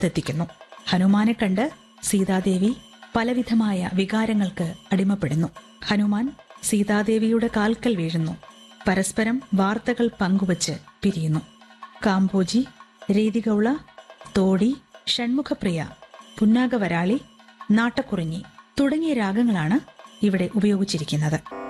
അടുത്തെത്തിക്കുന്നു. ഹനുമാനെ കണ്ട് സീതാദേവി പലവിധമായ വികാരങ്ങൾക്ക് അടിമപ്പെടുന്നു. ഹനുമാൻ സീതാദേവിയുടെ കാൽക്കൽ വീഴുന്നു. പരസ്പരം വാർത്തകൾ പങ്കുവച്ച് പിരിയുന്നു. കാമ്പോജി, രീതിഗൗള, തോടി, ഷൺമുഖപ്രിയ, പുന്നാഗവരാളി, നാട്ടക്കുറിഞ്ഞി തുടങ്ങിയ രാഗങ്ങളാണ് ഇവിടെ ഉപയോഗിച്ചിരിക്കുന്നത്.